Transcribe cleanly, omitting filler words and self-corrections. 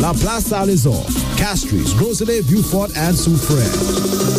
La Place Saint-Lazare, Castries, Groselet, Beaufort, and Soufrière.